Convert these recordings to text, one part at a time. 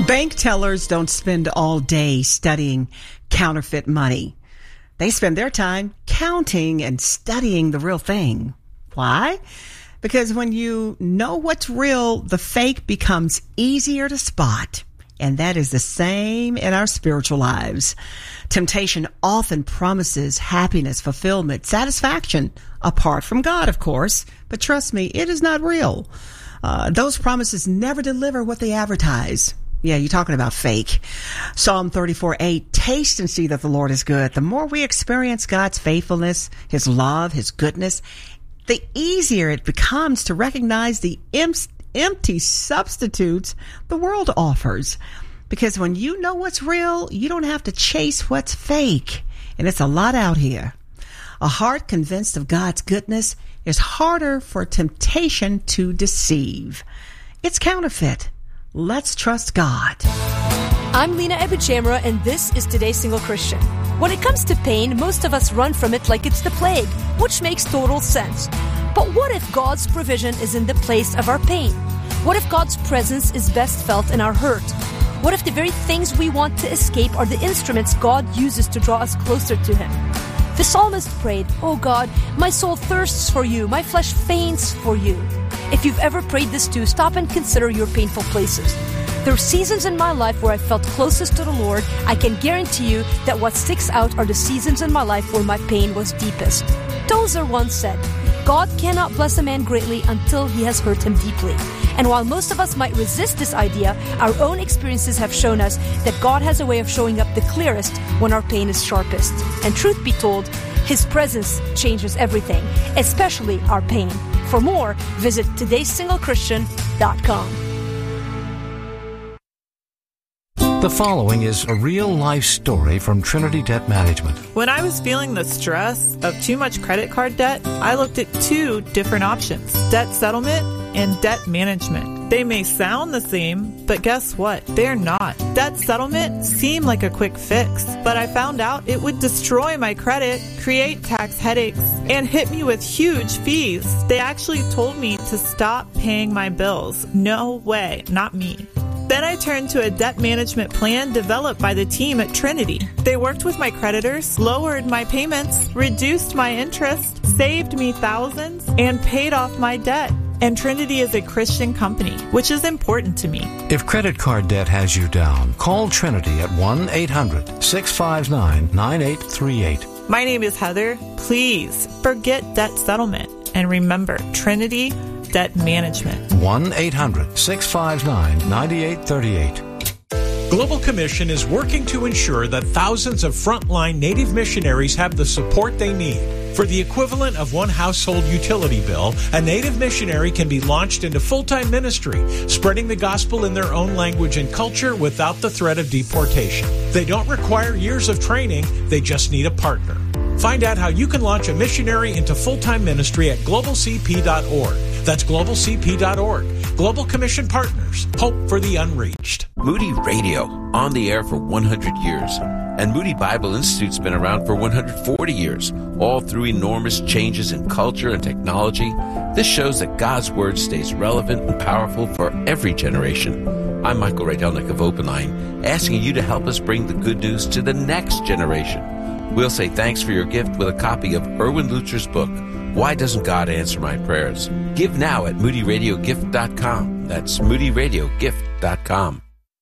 Bank tellers don't spend all day studying counterfeit money. They spend their time counting and studying the real thing. Why? Because when you know what's real, the fake becomes easier to spot. And that is the same in our spiritual lives. Temptation often promises happiness, fulfillment, satisfaction, apart from God, of course. But trust me, it is not real. Those promises never deliver what they advertise. Yeah, you're talking about fake. Psalm 34:8, taste and see that the Lord is good. The more we experience God's faithfulness, His love, His goodness, the easier it becomes to recognize the empty substitutes the world offers. Because when you know what's real, you don't have to chase what's fake. And it's a lot out here. A heart convinced of God's goodness is harder for temptation to deceive. It's counterfeit. Let's trust God. I'm Lena Ebichamra, and this is Today's Single Christian. When it comes to pain, most of us run from it like it's the plague, which makes total sense. But what if God's provision is in the place of our pain? What if God's presence is best felt in our hurt? What if the very things we want to escape are the instruments God uses to draw us closer to Him? The psalmist prayed, "Oh God, my soul thirsts for you, my flesh faints for you." If you've ever prayed this too, stop and consider your painful places. There are seasons in my life where I felt closest to the Lord. I can guarantee you that what sticks out are the seasons in my life where my pain was deepest. Tozer once said, "God cannot bless a man greatly until he has hurt him deeply." And while most of us might resist this idea, our own experiences have shown us that God has a way of showing up the clearest when our pain is sharpest. And truth be told, His presence changes everything, especially our pain. For more, visit todaysinglechristian.com. The following is a real-life story from Trinity Debt Management. When I was feeling the stress of too much credit card debt, I looked at two different options: debt settlement and debt management. They may sound the same, but guess what? They're not. Debt settlement seemed like a quick fix, but I found out it would destroy my credit, create tax headaches, and hit me with huge fees. They actually told me to stop paying my bills. No way, not me. Then I turned to a debt management plan developed by the team at Trinity. They worked with my creditors, lowered my payments, reduced my interest, saved me thousands, and paid off my debt. And Trinity is a Christian company, which is important to me. If credit card debt has you down, call Trinity at 1-800-659-9838. My name is Heather. Please forget debt settlement and remember Trinity Debt Management. 1-800-659-9838. Global Commission is working to ensure that thousands of frontline Native missionaries have the support they need. For the equivalent of one household utility bill, a Native missionary can be launched into full-time ministry, spreading the gospel in their own language and culture without the threat of deportation. They don't require years of training, they just need a partner. Find out how you can launch a missionary into full-time ministry at globalcp.org. That's globalcp.org. Global Commission Partners. Hope for the unreached. Moody Radio, on the air for 100 years. And Moody Bible Institute's been around for 140 years, all through enormous changes in culture and technology. This shows that God's Word stays relevant and powerful for every generation. I'm Michael Rydelnik of Open Line, asking you to help us bring the good news to the next generation. We'll say thanks for your gift with a copy of Erwin Lutzer's book, Why Doesn't God Answer My Prayers? Give now at moodyradiogift.com. That's moodyradiogift.com.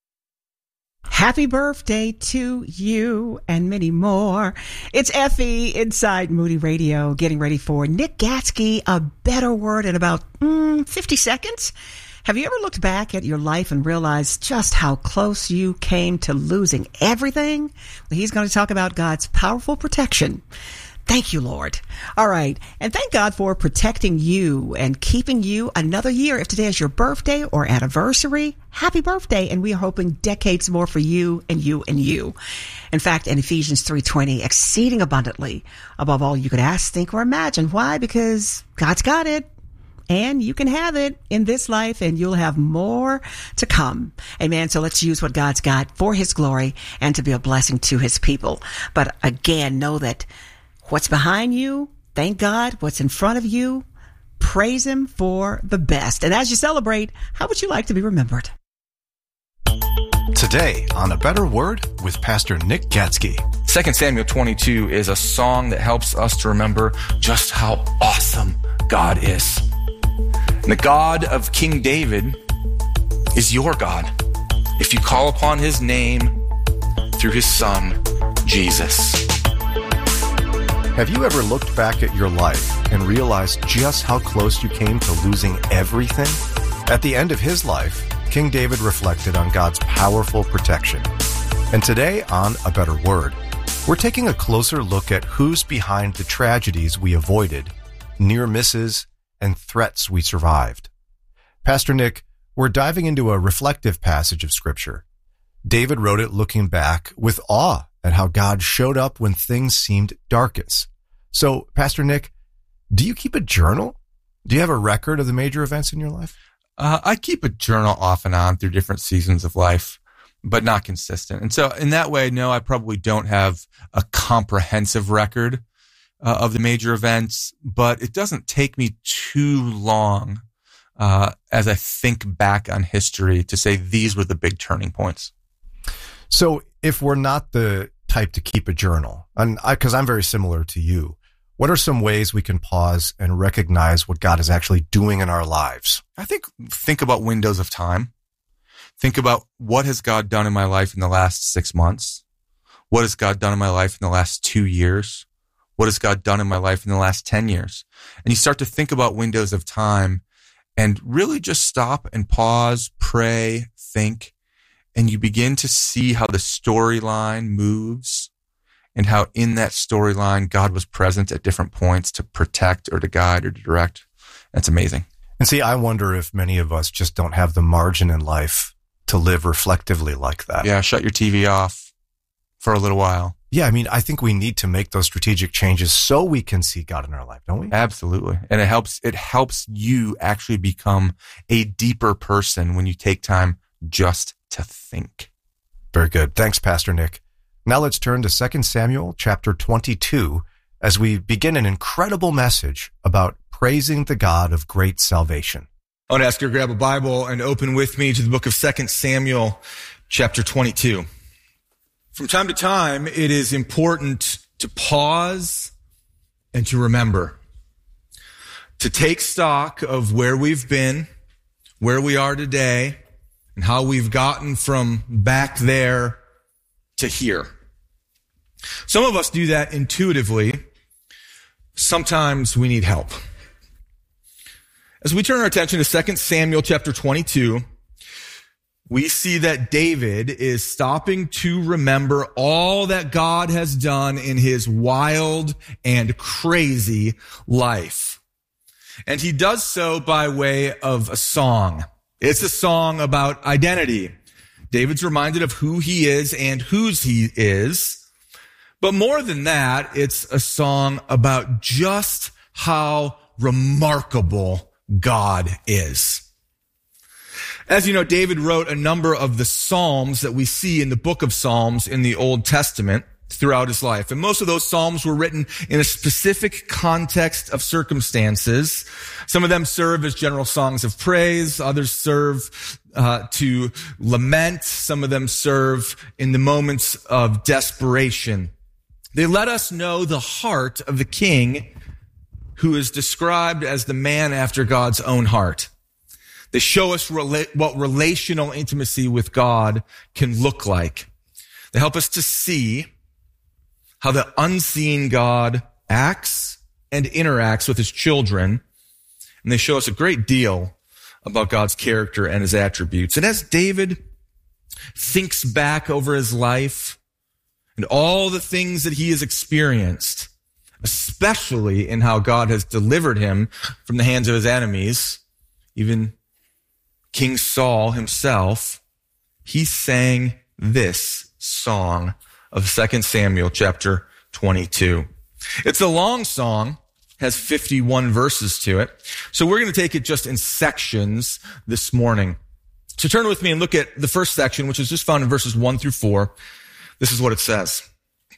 Happy birthday to you and many more. It's Effie inside Moody Radio, getting ready for Nick Gatsky, A Better Word in about 50 seconds. Have you ever looked back at your life and realized just how close you came to losing everything? Well, he's going to talk about God's powerful protection. Thank you, Lord. All right. And thank God for protecting you and keeping you another year. If today is your birthday or anniversary, happy birthday. And we are hoping decades more for you and you and you. In fact, in Ephesians 3:20, exceeding abundantly above all you could ask, think, or imagine. Why? Because God's got it. And you can have it in this life, and you'll have more to come. Amen. So let's use what God's got for His glory and to be a blessing to His people. But again, know that what's behind you, thank God. What's in front of you, praise Him for the best. And as you celebrate, how would you like to be remembered? Today on A Better Word with Pastor Nick Gadsky. 2 Samuel 22 is a song that helps us to remember just how awesome God is. And the God of King David is your God if you call upon his name through his son, Jesus. Have you ever looked back at your life and realized just how close you came to losing everything? At the end of his life, King David reflected on God's powerful protection. And today on A Better Word, we're taking a closer look at who's behind the tragedies we avoided, near misses, and threats we survived. Pastor Nick, we're diving into a reflective passage of Scripture. David wrote it looking back with awe at how God showed up when things seemed darkest. So, Pastor Nick, do you keep a journal? Do you have a record of the major events in your life? I keep a journal off and on through different seasons of life, but not consistent. And so in that way, no, I probably don't have a comprehensive record of the major events, but it doesn't take me too long as I think back on history to say these were the big turning points. So if we're not the type to keep a journal, and because I'm very similar to you, what are some ways we can pause and recognize what God is actually doing in our lives? I think about windows of time. Think about what has God done in my life in the last 6 months? What has God done in my life in the last 2 years? What has God done in my life in the last 10 years? And you start to think about windows of time and really just stop and pause, pray, think, and you begin to see how the storyline moves and how in that storyline God was present at different points to protect or to guide or to direct. That's amazing. And see, I wonder if many of us just don't have the margin in life to live reflectively like that. Yeah, shut your TV off for a little while. Yeah, I mean, I think we need to make those strategic changes so we can see God in our life, don't we? Absolutely. And it helps you actually become a deeper person when you take time just to think. Very good. Thanks, Pastor Nick. Now let's turn to 2 Samuel chapter 22 as we begin an incredible message about praising the God of great salvation. I want to ask you to grab a Bible and open with me to the book of 2 Samuel chapter 22. From time to time, it is important to pause and to remember, to take stock of where we've been, where we are today, and how we've gotten from back there to here. Some of us do that intuitively. Sometimes we need help. As we turn our attention to 2 Samuel chapter 22, we see that David is stopping to remember all that God has done in his wild and crazy life. And he does so by way of a song. It's a song about identity. David's reminded of who he is and whose he is. But more than that, it's a song about just how remarkable God is. As you know, David wrote a number of the Psalms that we see in the book of Psalms in the Old Testament throughout his life. And most of those Psalms were written in a specific context of circumstances. Some of them serve as general songs of praise. Others serve to lament. Some of them serve in the moments of desperation. They let us know the heart of the king who is described as the man after God's own heart. They show us what relational intimacy with God can look like. They help us to see how the unseen God acts and interacts with his children. And they show us a great deal about God's character and his attributes. And as David thinks back over his life and all the things that he has experienced, especially in how God has delivered him from the hands of his enemies, even King Saul himself, he sang this song of 2 Samuel chapter 22. It's a long song, has 51 verses to it. So we're going to take it just in sections this morning. So turn with me and look at the first section, which is just found in verses 1 through 4. This is what it says.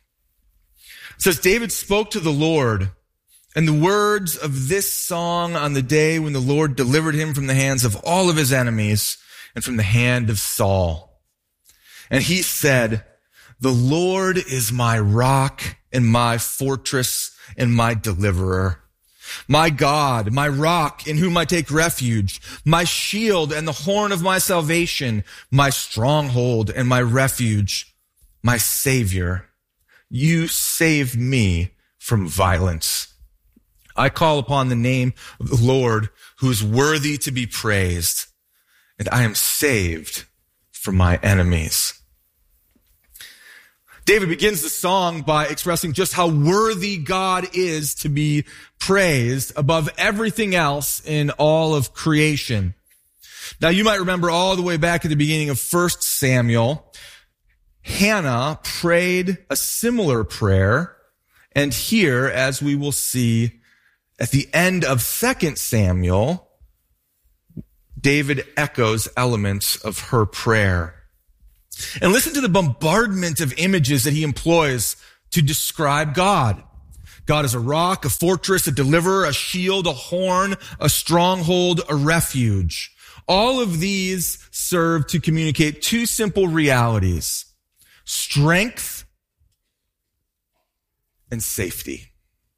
It says, David spoke to the Lord, and the words of this song on the day when the Lord delivered him from the hands of all of his enemies and from the hand of Saul. And he said, "The Lord is my rock and my fortress and my deliverer. My God, my rock in whom I take refuge, my shield and the horn of my salvation, my stronghold and my refuge, my Savior. You save me from violence. I call upon the name of the Lord, who is worthy to be praised, and I am saved from my enemies." David begins the song by expressing just how worthy God is to be praised above everything else in all of creation. Now, you might remember all the way back at the beginning of 1 Samuel, Hannah prayed a similar prayer. And here, as we will see at the end of 2 Samuel, David echoes elements of her prayer. And listen to the bombardment of images that he employs to describe God. God is a rock, a fortress, a deliverer, a shield, a horn, a stronghold, a refuge. All of these serve to communicate two simple realities: strength and safety.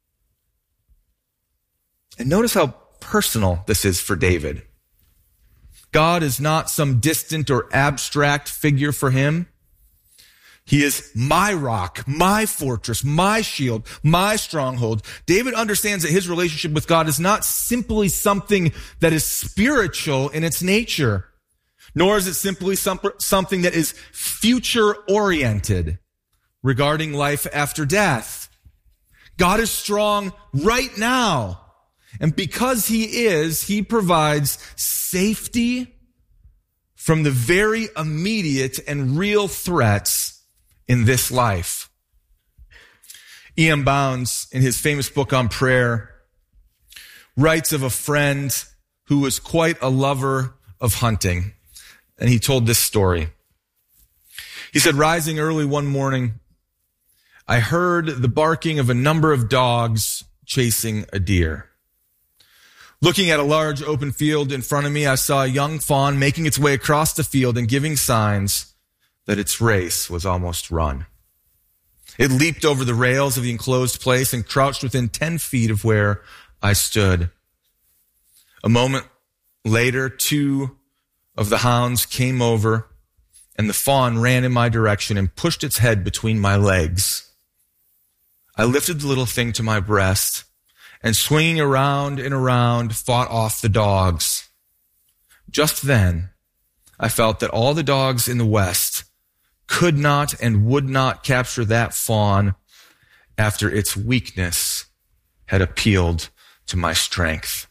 And notice how personal this is for David. God is not some distant or abstract figure for him. He is my rock, my fortress, my shield, my stronghold. David understands that his relationship with God is not simply something that is spiritual in its nature, nor is it simply something that is future-oriented regarding life after death. God is strong right now. And because he is, he provides safety from the very immediate and real threats in this life. E.M. Bounds, in his famous book on prayer, writes of a friend who was quite a lover of hunting. And he told this story. He said, "Rising early one morning, I heard the barking of a number of dogs chasing a deer. Looking at a large open field in front of me, I saw a young fawn making its way across the field and giving signs that its race was almost run. It leaped over the rails of the enclosed place and crouched within 10 feet of where I stood. A moment later, 2 of the hounds came over, and the fawn ran in my direction and pushed its head between my legs. I lifted the little thing to my breast, and swinging around and around, fought off the dogs. Just then, I felt that all the dogs in the West could not and would not capture that fawn after its weakness had appealed to my strength.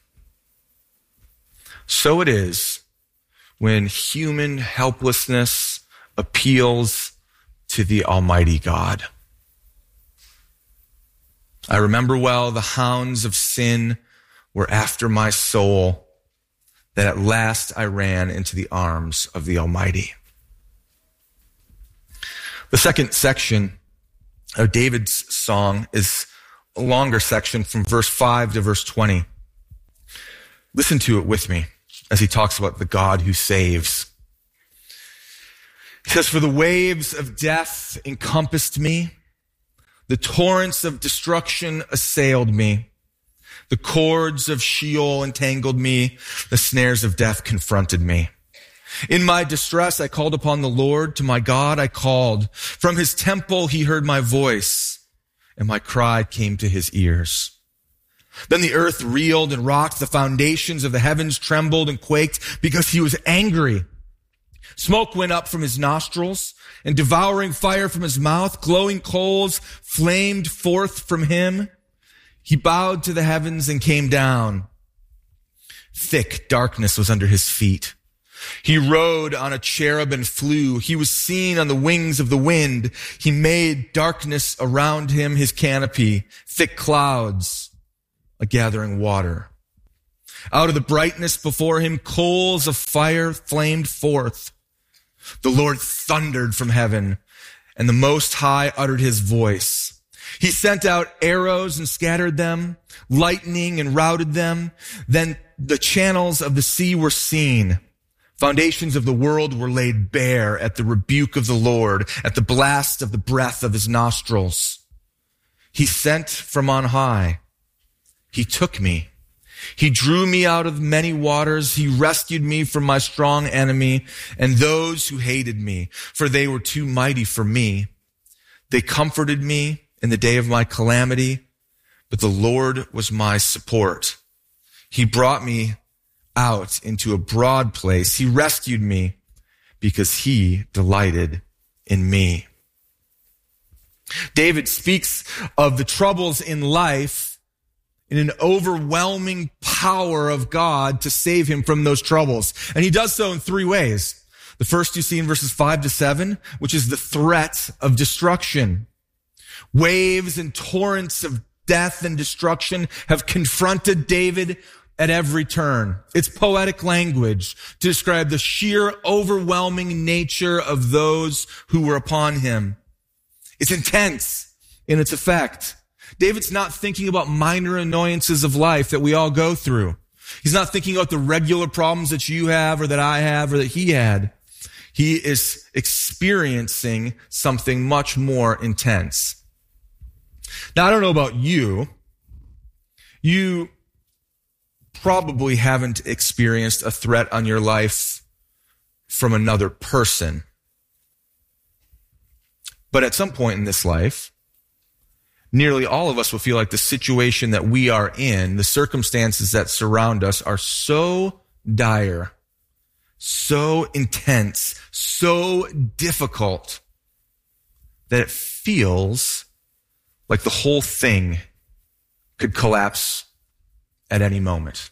So it is when human helplessness appeals to the Almighty God. I remember well the hounds of sin were after my soul, that at last I ran into the arms of the Almighty." The second section of David's song is a longer section from verse 5 to verse 20. Listen to it with me as he talks about the God who saves. He says, "For the waves of death encompassed me. The torrents of destruction assailed me. The cords of Sheol entangled me. The snares of death confronted me. In my distress, I called upon the Lord. To my God, I called. From his temple, he heard my voice, and my cry came to his ears. Then the earth reeled and rocked. The foundations of the heavens trembled and quaked because he was angry. Smoke went up from his nostrils, and devouring fire from his mouth. Glowing coals flamed forth from him. He bowed to the heavens and came down. Thick darkness was under his feet. He rode on a cherub and flew. He was seen on the wings of the wind. He made darkness around him his canopy, thick clouds, a gathering water. Out of the brightness before him, coals of fire flamed forth. The Lord thundered from heaven, and the Most High uttered his voice. He sent out arrows and scattered them, lightning and routed them. Then the channels of the sea were seen. Foundations of the world were laid bare at the rebuke of the Lord, at the blast of the breath of his nostrils. He sent from on high. He took me. He drew me out of many waters. He rescued me from my strong enemy and those who hated me, for they were too mighty for me. They comforted me in the day of my calamity, but the Lord was my support. He brought me out into a broad place. He rescued me because he delighted in me. David speaks of the troubles in life in an overwhelming power of God to save him from those troubles. And he does so in three ways. The first you see in verses 5-7, which is the threat of destruction. Waves and torrents of death and destruction have confronted David at every turn. It's poetic language to describe the sheer overwhelming nature of those who were upon him. It's intense in its effect. David's not thinking about minor annoyances of life that we all go through. He's not thinking about the regular problems that you have or that I have or that he had. He is experiencing something much more intense. Now, I don't know about you. You probably haven't experienced a threat on your life from another person. But at some point in this life, nearly all of us will feel like the situation that we are in, the circumstances that surround us are so dire, so intense, so difficult that it feels like the whole thing could collapse at any moment.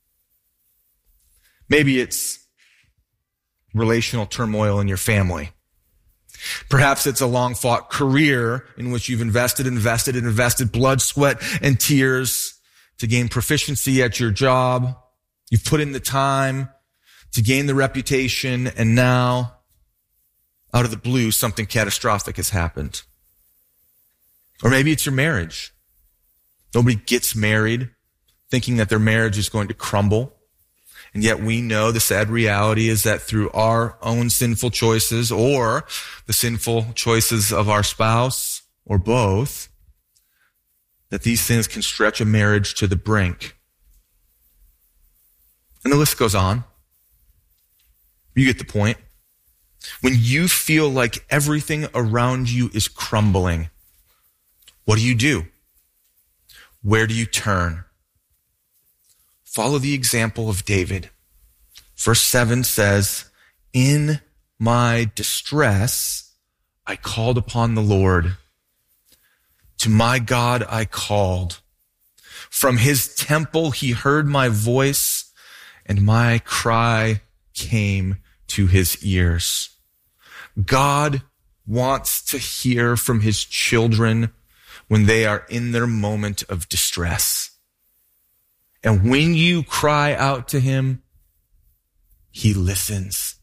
Maybe it's relational turmoil in your family. Perhaps it's a long-fought career in which you've invested blood, sweat, and tears to gain proficiency at your job. You've put in the time to gain the reputation, and now, out of the blue, something catastrophic has happened. Or maybe it's your marriage. Nobody gets married thinking that their marriage is going to crumble. And yet we know the sad reality is that through our own sinful choices or the sinful choices of our spouse or both, that these things can stretch a marriage to the brink. And the list goes on. You get the point. When you feel like everything around you is crumbling, what do? Where do you turn? Follow the example of David. Verse 7 says, "In my distress, I called upon the Lord. To my God I called. From his temple he heard my voice, and my cry came to his ears." God wants to hear from his children when they are in their moment of distress. And when you cry out to him, he listens.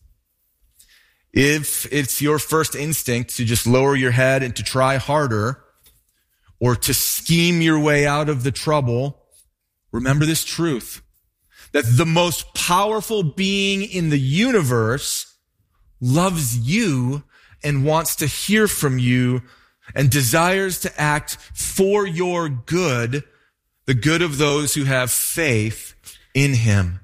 If it's your first instinct to just lower your head and to try harder, or to scheme your way out of the trouble, remember this truth, that the most powerful being in the universe loves you and wants to hear from you and desires to act for your good, the good of those who have faith in him.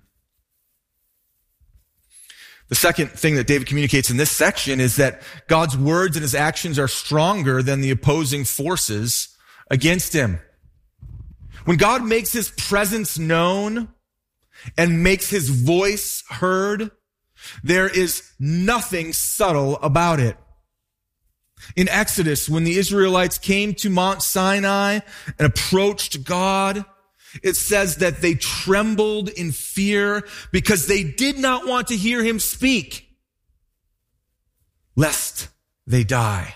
The second thing that David communicates in this section is that God's words and his actions are stronger than the opposing forces against him. When God makes his presence known and makes his voice heard, there is nothing subtle about it. In Exodus, when the Israelites came to Mount Sinai and approached God, it says that they trembled in fear because they did not want to hear him speak, lest they die.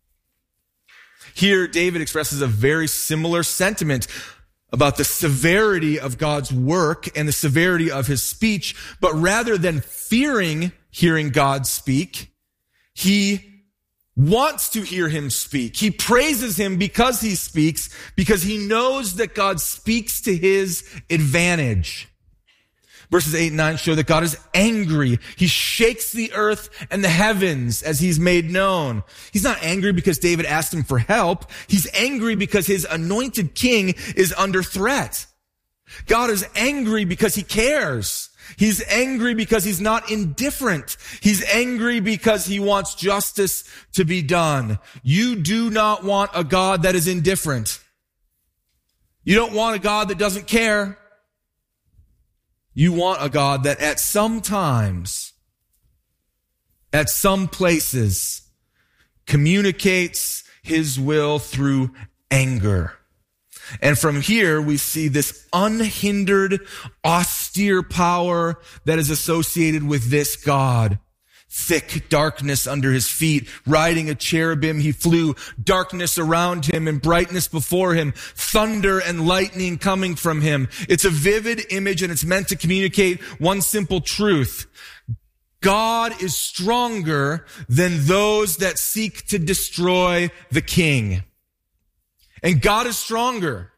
Here, David expresses a very similar sentiment about the severity of God's work and the severity of his speech, but rather than fearing hearing God speak, he wants to hear him speak. He praises him because he speaks, because he knows that God speaks to his advantage. Verses 8 and 9 show that God is angry. He shakes the earth and the heavens as he's made known. He's not angry because David asked him for help. He's angry because his anointed king is under threat. God is angry because he cares. He's angry because he's not indifferent. He's angry because he wants justice to be done. You do not want a God that is indifferent. You don't want a God that doesn't care. You want a God that at some times, at some places, communicates his will through anger. And from here, we see this unhindered, austere power that is associated with this God. Thick darkness under his feet, riding a cherubim he flew, darkness around him and brightness before him, thunder and lightning coming from him. It's a vivid image and it's meant to communicate one simple truth. God is stronger than those that seek to destroy the king. And God is stronger.